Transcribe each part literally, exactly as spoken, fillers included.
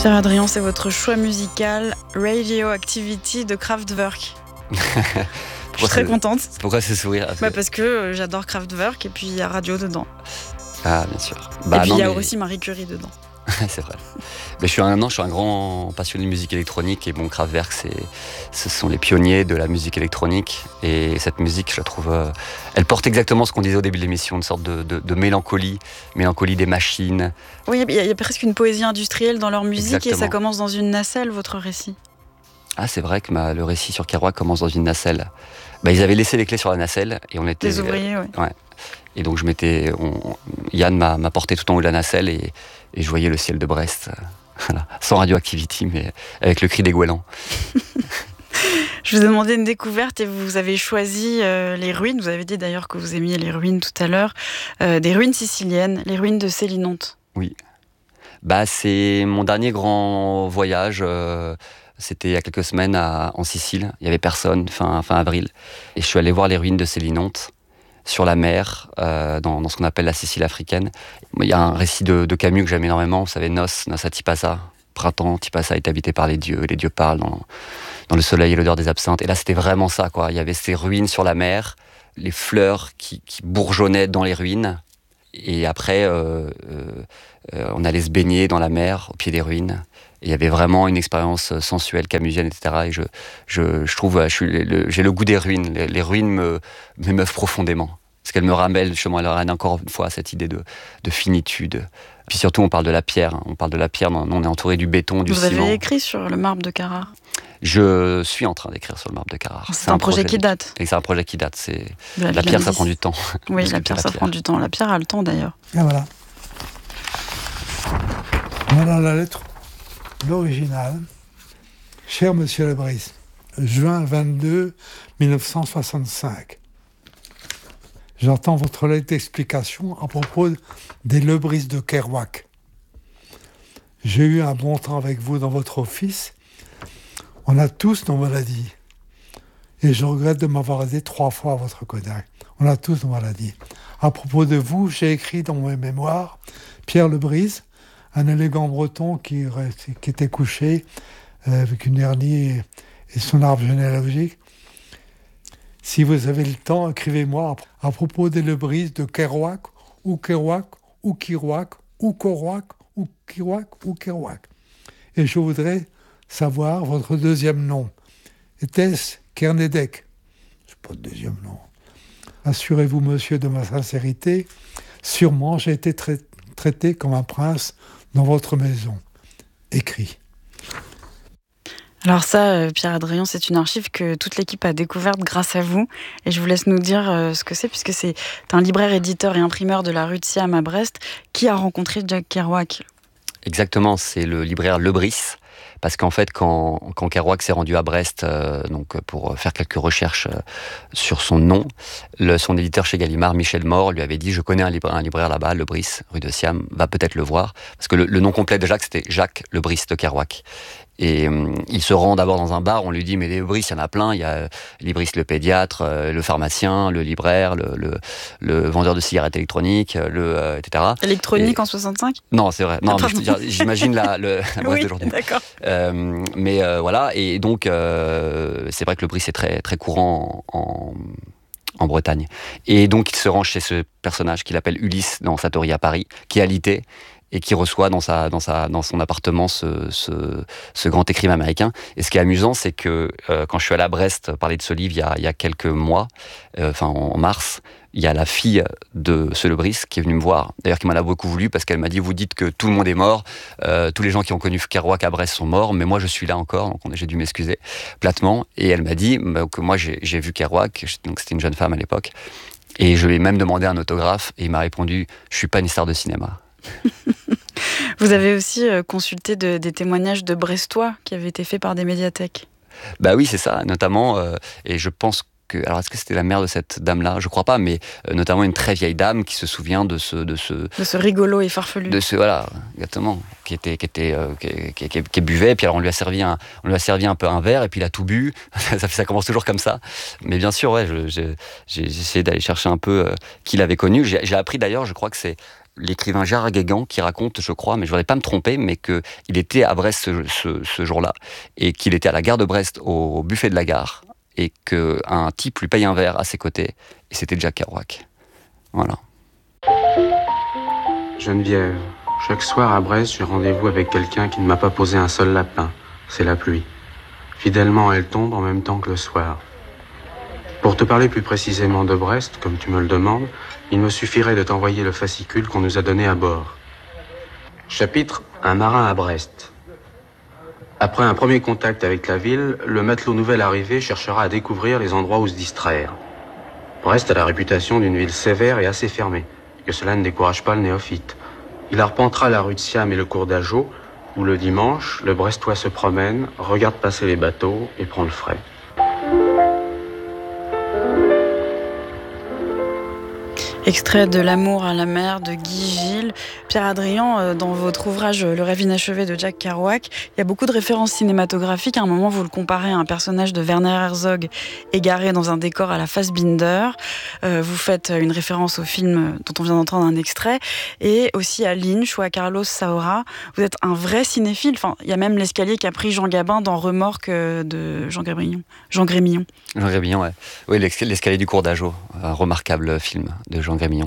Pierre Adrien, c'est votre choix musical Radioactivity de Kraftwerk. Je suis très contente. Pourquoi ce sourire? bah Parce que euh, j'adore Kraftwerk et puis il y a radio dedans. Ah, bien sûr. Bah, et puis il y a mais... aussi Marie Curie dedans. C'est vrai. Mais je suis un, non, je suis un grand passionné de musique électronique et bon, Kraftwerk, c'est, ce sont les pionniers de la musique électronique. Et cette musique, je la trouve, euh, elle porte exactement ce qu'on disait au début de l'émission, une sorte de, de, de mélancolie, mélancolie des machines. Oui, il y, y a presque une poésie industrielle dans leur musique. Exactement. Et ça commence dans une nacelle, votre récit. Ah, c'est vrai que ma, le récit sur Kerouac commence dans une nacelle. Bah, ils avaient laissé les clés sur la nacelle et on était. Les ouvriers, oui. Euh, ouais. Et donc je m'étais, on, Yann m'a, m'a porté tout en haut de la nacelle et, et je voyais le ciel de Brest, euh, voilà, sans Radioactivity, mais avec le cri des goélands. Je vous ai demandé une découverte et vous avez choisi euh, les ruines. Vous avez dit d'ailleurs que vous aimiez les ruines tout à l'heure, euh, des ruines siciliennes, les ruines de Sélinonte. Oui. Bah c'est mon dernier grand voyage. Euh, C'était il y a quelques semaines à, en Sicile. Il y avait personne, fin, fin avril, et je suis allé voir les ruines de Sélinonte. Sur la mer, euh, dans, dans ce qu'on appelle la Sicile africaine. Il y a un récit de, de Camus que j'aime énormément, vous savez, Nos, Nos à Tipasa. Printemps, Tipasa est habité par les dieux, les dieux parlent dans, dans le soleil et l'odeur des absinthes. Et là, c'était vraiment ça, quoi. Il y avait ces ruines sur la mer, les fleurs qui, qui bourgeonnaient dans les ruines. Et après, euh, euh, on allait se baigner dans la mer, au pied des ruines. Et il y avait vraiment une expérience sensuelle, camusienne, et cetera. Et je, je, je trouve, je suis le, j'ai le goût des ruines. Les, les ruines me, m'émeuvent profondément. Parce qu'elles me ramènent, justement, elles ramènent encore une fois cette idée de, de finitude. Puis surtout, on parle de la pierre. On parle de la pierre, on est entouré du béton, du Vous ciment. Vous avez écrit sur le marbre de Carrare? Je suis en train d'écrire sur le marbre de Carrare. C'est, c'est un, un projet, projet qui date. Et c'est un projet qui date. C'est... La, la pierre, ça prend du temps. Oui, la pierre, ça pierre. prend du temps. La pierre a le temps, d'ailleurs. Et voilà. Voilà la lettre. L'original. Cher Monsieur Lebris, juin vingt-deux mille neuf cent soixante-cinq. J'entends votre lettre d'explication à propos des Lebris de Kerouac. J'ai eu un bon temps avec vous dans votre office. On a tous nos maladies. Et je regrette de m'avoir aidé trois fois à votre Kodak. On a tous nos maladies. À propos de vous, j'ai écrit dans mes mémoires Pierre Lebris, un élégant breton qui, qui était couché euh, avec une hernie et, et son arbre généalogique. Si vous avez le temps, écrivez-moi à propos des Lebris de Kerouac, ou Kerouac, ou Kerouac, ou Kerouac, ou Kerouac, ou Kerouac. Et je voudrais savoir votre deuxième nom. Était-ce Kernedek? C'est pas le deuxième nom. Assurez-vous, monsieur, de ma sincérité. Sûrement, j'ai été tra- traité comme un prince dans votre maison. Écrit. Alors ça, Pierre Adrien, c'est une archive que toute l'équipe a découverte grâce à vous. Et je vous laisse nous dire ce que c'est, puisque c'est un libraire, éditeur et imprimeur de la rue de Siam à Brest qui a rencontré Jack Kerouac. Exactement, c'est le libraire Lebris. Parce qu'en fait, quand, quand Kerouac s'est rendu à Brest euh, donc pour faire quelques recherches euh, sur son nom, le, son éditeur chez Gallimard, Michel Maure, lui avait dit « Je connais un libraire, un libraire là-bas, Lebris, rue de Siam, va peut-être le voir. » Parce que le, le nom complet de Jacques, c'était Jacques Lebris de Kerouac. Et euh, il se rend d'abord dans un bar, on lui dit « Mais les Lebris, il y en a plein, il y a Lebris le pédiatre, euh, le pharmacien, le libraire, le, le, le vendeur de cigarettes électroniques, le, euh, et cetera » Électronique et... en soixante-cinq? Non, c'est vrai. Non, ah, mais je, j'imagine la, le, la Brest oui, d'aujourd'hui. D'accord. Euh, mais euh, voilà, et donc euh, c'est vrai que le Lebris est très, très courant en, en Bretagne. Et donc il se rend chez ce personnage qu'il appelle Ulysse dans Satori à Paris, qui est alité, et qui reçoit dans, sa, dans, sa, dans son appartement ce, ce, ce grand écrivain américain. Et ce qui est amusant, c'est que euh, quand je suis allé à Brest parler de ce livre il y a, il y a quelques mois, euh, enfin en, en mars, il y a la fille de ce Lebris qui est venue me voir, d'ailleurs qui m'en a beaucoup voulu, parce qu'elle m'a dit « Vous dites que tout le monde est mort, euh, tous les gens qui ont connu Kerouac à Brest sont morts, mais moi je suis là encore, donc j'ai dû m'excuser platement. » Et elle m'a dit bah, que moi j'ai, j'ai vu Kerouac, donc c'était une jeune femme à l'époque, et je lui ai même demandé un autographe, et il m'a répondu « Je suis pas une star de cinéma. » Vous avez aussi consulté de, des témoignages de Brestois qui avaient été faits par des médiathèques. Bah oui, c'est ça, notamment, euh, et je pense que, alors est-ce que c'était la mère de cette dame-là? Je crois pas, mais euh, notamment une très vieille dame qui se souvient de ce, de ce, de ce rigolo et farfelu. De ce voilà, exactement, qui était, qui était, euh, qui, qui, qui, qui buvait, puis alors on lui a servi un, on lui a servi un peu un verre, et puis il a tout bu. ça, ça commence toujours comme ça. Mais bien sûr, ouais, je, je, j'ai, j'ai essayé d'aller chercher un peu euh, qui l'avait connu. J'ai, j'ai appris d'ailleurs, je crois que c'est l'écrivain Gérard Guégan qui raconte, je crois, mais je ne voudrais pas me tromper, mais qu'il était à Brest ce, ce, ce jour-là, et qu'il était à la gare de Brest, au, au buffet de la gare, et qu'un type lui paye un verre à ses côtés, et c'était Jack Kerouac. Voilà. Geneviève, chaque soir à Brest, j'ai rendez-vous avec quelqu'un qui ne m'a pas posé un seul lapin. C'est la pluie. Fidèlement, elle tombe en même temps que le soir. Pour te parler plus précisément de Brest, comme tu me le demandes, il me suffirait de t'envoyer le fascicule qu'on nous a donné à bord. Chapitre « Un marin à Brest ». Après un premier contact avec la ville, le matelot nouvel arrivé cherchera à découvrir les endroits où se distraire. Brest a la réputation d'une ville sévère et assez fermée, que cela ne décourage pas le néophyte. Il arpentera la rue de Siam et le cours d'Ageot, où le dimanche, le Brestois se promène, regarde passer les bateaux et prend le frais. Extrait de L'amour à la mer de Guy Gilles. Pierre Adrian, dans votre ouvrage Le rêve inachevé de Jack Kerouac, il y a beaucoup de références cinématographiques. À un moment, vous le comparez à un personnage de Werner Herzog égaré dans un décor à la Fassbinder. Euh, vous faites une référence au film dont on vient d'entendre un extrait, et aussi à Lynch ou à Carlos Saura. Vous êtes un vrai cinéphile. Enfin, il y a même l'escalier qu'a pris Jean Gabin dans Remorque de Jean Grémillon. Jean Grémillon. Jean Grémillon, ouais. Oui, l'escalier du cours d'Ageot, un remarquable film de Jean Grémillon.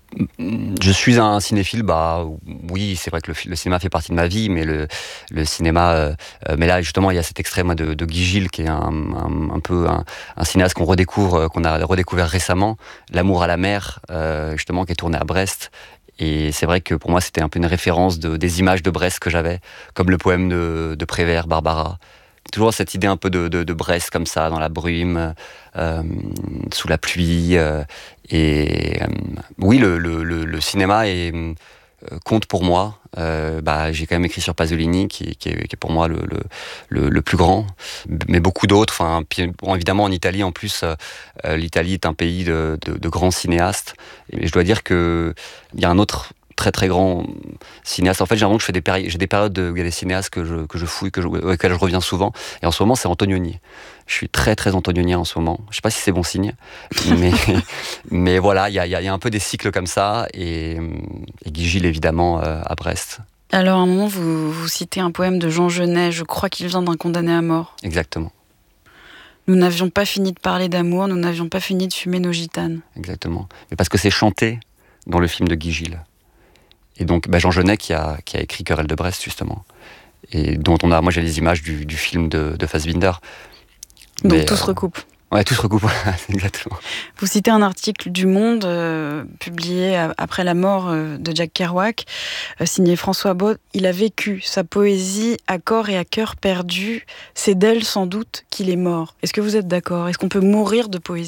Je suis un cinéphile, bah oui, c'est vrai que le, le cinéma fait partie de ma vie, mais le, le cinéma, euh, mais là justement il y a cet extrait moi, de, de Guy Gilles qui est un, un, un peu un, un cinéaste qu'on redécouvre, qu'on a redécouvert récemment, L'amour à la mer, euh, justement qui est tourné à Brest. Et c'est vrai que pour moi c'était un peu une référence de, des images de Brest que j'avais, comme le poème de, de Prévert, Barbara. Toujours cette idée un peu de, de, de Brest comme ça, dans la brume, euh, sous la pluie. Euh, et euh, oui, le, le, le, le cinéma est, euh, compte pour moi. Euh, bah, j'ai quand même écrit sur Pasolini, qui, qui, est, qui est pour moi le, le, le, le plus grand, mais beaucoup d'autres. Enfin, bon, évidemment, en Italie, en plus, euh, l'Italie est un pays de, de, de grands cinéastes. Et je dois dire qu'il y a un autre très très grand cinéaste. En fait, j'ai l'impression que je fais des périodes, j'ai des périodes où il y a des cinéastes que je, que je fouille, que je, auxquels je reviens souvent. Et en ce moment, c'est Antonioni. Je suis très très antonionien en ce moment. Je sais pas si c'est bon signe, mais, mais voilà, il y a, y a un peu des cycles comme ça. Et, et Guy Gilles, évidemment, euh, à Brest. Alors, à un moment, vous, vous citez un poème de Jean Genet. Je crois qu'il vient d'un condamné à mort. Exactement. Nous n'avions pas fini de parler d'amour, nous n'avions pas fini de fumer nos gitanes. Exactement. Mais parce que c'est chanté dans le film de Guy Gilles. Et donc, bah, Jean Genet qui a, qui a écrit Querelle de Brest, justement. Et dont on a, moi j'ai les images du, du film de, de Fassbinder. Donc Mais, tout euh, se recoupe. Ouais, tout se recoupe, exactement. Vous citez un article du Monde, euh, publié à, après la mort euh, de Jack Kerouac, euh, signé François Baud. Il a vécu sa poésie à corps et à cœur perdu. C'est d'elle, sans doute, qu'il est mort. Est-ce que vous êtes d'accord ? Est-ce qu'on peut mourir de poésie ?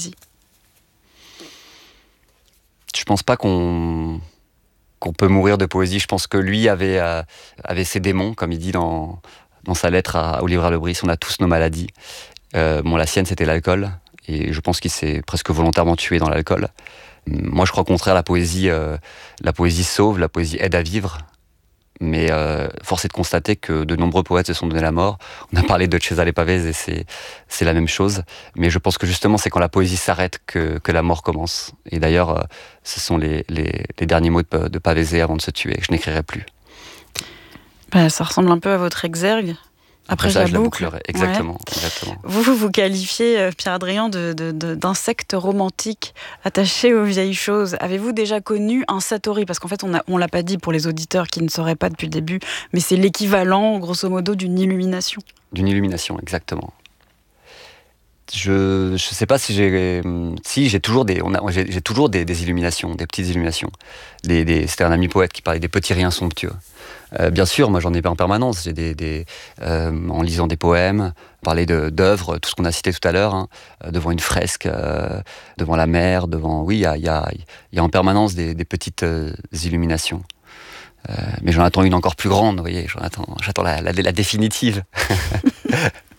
Je pense pas qu'on... qu'on peut mourir de poésie. Je pense que lui avait, euh, avait ses démons, comme il dit dans, dans sa lettre à, au libraire Lebris. On a tous nos maladies. Euh, bon, la sienne, c'était l'alcool. Et je pense qu'il s'est presque volontairement tué dans l'alcool. Moi, je crois au contraire, la poésie, euh, la poésie sauve, la poésie aide à vivre. Mais euh, force est de constater que de nombreux poètes se sont donné la mort. On a parlé de Cesare Pavese et c'est, c'est la même chose. Mais je pense que justement, c'est quand la poésie s'arrête que, que la mort commence. Et d'ailleurs, euh, ce sont les, les, les derniers mots de, de Pavese avant de se tuer. Je n'écrirai plus. Bah, ça ressemble un peu à votre exergue. Après, Après ça, je la je la boucle. bouclerai. Exactement, Ouais. exactement. Vous, vous qualifiez, euh, Pierre Adrian, de, de, de, d'insecte romantique attaché aux vieilles choses. Avez-vous déjà connu un Satori ? Parce qu'en fait, on ne on l'a pas dit pour les auditeurs qui ne sauraient pas depuis le début, mais c'est l'équivalent, grosso modo, d'une illumination. D'une illumination, exactement. Je ne sais pas si j'ai... Si, j'ai toujours des, on a, j'ai, j'ai toujours des, des illuminations, des petites illuminations. Des, des, c'était un ami poète qui parlait des petits riens somptueux. Euh, bien sûr, moi j'en ai pas en permanence. J'ai des, des, euh, en lisant des poèmes, parler de, d'œuvres, tout ce qu'on a cité tout à l'heure, hein, devant une fresque, euh, devant la mer, devant... Oui, il y a, y a, y a en permanence des, des petites euh, illuminations. Euh, mais j'en attends une encore plus grande, vous voyez. J'en attends, j'attends la, la, la définitive.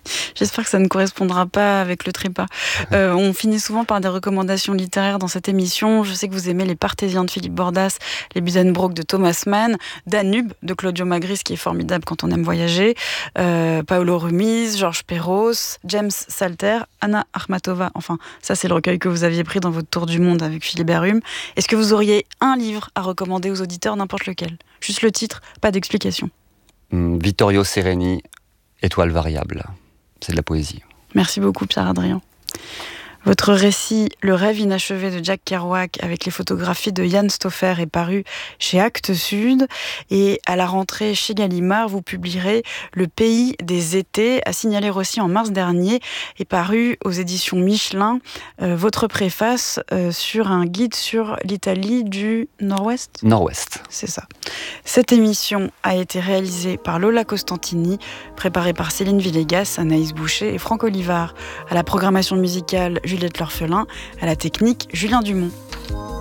J'espère que ça ne correspondra pas avec le trépas. Euh, on finit souvent par des recommandations littéraires dans cette émission. Je sais que vous aimez Les Partésiens de Philippe Bordas, Les Buddenbrook de Thomas Mann, Danube de Claudio Magris, qui est formidable quand on aime voyager, euh, Paolo Rumiz, Georges Perros, James Salter, Anna Akhmatova. Enfin, ça c'est le recueil que vous aviez pris dans votre tour du monde avec Philibert Hume. Est-ce que vous auriez un livre à recommander aux auditeurs, n'importe lequel? Juste le titre, pas d'explication. Hum, Vittorio Sereni, Étoile variable. C'est de la poésie. Merci beaucoup Pierre-Adrien. Votre récit « Le rêve inachevé de Jack Kerouac » avec les photographies de Yann Stauffer est paru chez Actes Sud. Et à la rentrée chez Gallimard, vous publierez « Le pays des étés » à signaler aussi en mars dernier est paru aux éditions Michelin. Euh, votre préface euh, sur un guide sur l'Italie du Nord-Ouest ? Nord-Ouest. C'est ça. Cette émission a été réalisée par Lola Costantini, préparée par Céline Villegas, Anaïs Boucher et Franck Olivard. À la programmation musicale, Juliette L'Orphelin, à la technique, Julien Dumont.